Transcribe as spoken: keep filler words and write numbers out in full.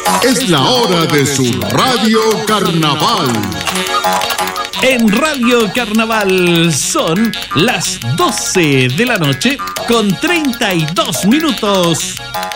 Es la hora de su Radio Carnaval. En Radio Carnaval son las doce de la noche con treinta y dos minutos.